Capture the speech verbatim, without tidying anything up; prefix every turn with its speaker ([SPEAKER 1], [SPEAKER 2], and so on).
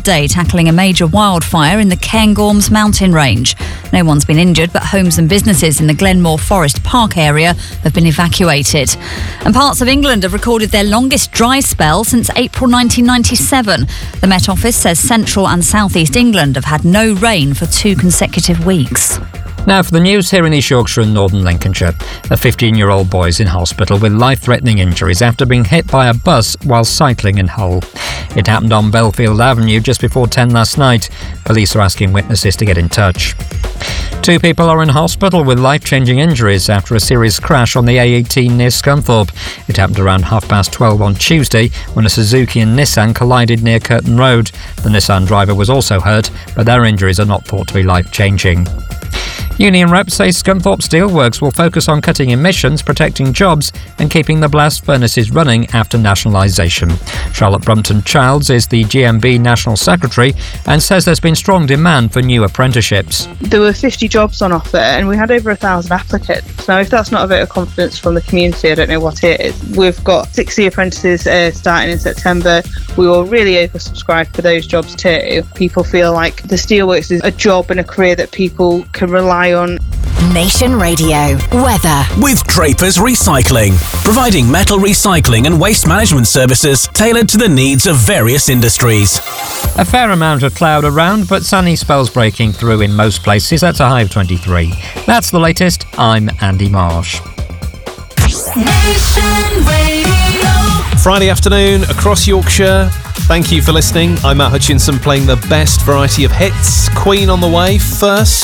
[SPEAKER 1] day tackling a major wildfire in the Cairngorms mountain range. No one's been injured, but homes and businesses in the Glenmore Forest Park area have been evacuated. And parts of England have recorded their longest dry spell since April nineteen ninety-seven. The Met Office says central and southeast England have had no rain for two consecutive weeks.
[SPEAKER 2] Now for the news here in East Yorkshire and Northern Lincolnshire. A fifteen-year-old boy is in hospital with life-threatening injuries after being hit by a bus while cycling in Hull. It happened on Belfield Avenue just before ten last night. Police are asking witnesses to get in touch. Two people are in hospital with life-changing injuries after a serious crash on the A eighteen near Scunthorpe. It happened around half past twelve on Tuesday when a Suzuki and Nissan collided near Curtin Road. The Nissan driver was also hurt, but their injuries are not thought to be life-changing. Union reps say Scunthorpe Steelworks will focus on cutting emissions, protecting jobs and keeping the blast furnaces running after nationalisation. Charlotte Brumpton-Childs is the G M B National Secretary and says there's been strong demand for new apprenticeships.
[SPEAKER 3] There were fifty jobs on offer and we had over a thousand applicants. Now, if that's not a vote of confidence from the community, I don't know what it is. We've got sixty apprentices uh, starting in September. We were really oversubscribed for those jobs too. People feel like the steelworks is a job and a career that people can rely on.
[SPEAKER 4] Nation Radio weather
[SPEAKER 5] with Drapers Recycling, providing metal recycling and waste management services tailored to the needs of various industries.
[SPEAKER 2] A fair amount of cloud around, but sunny spells breaking through in most places. That's a high of twenty-three. That's the latest. I'm Andy Marsh.
[SPEAKER 6] Nation Radio.
[SPEAKER 7] Friday afternoon across Yorkshire. Thank you for listening. I'm Matt Hutchinson playing the best variety of hits. Queen on the way first.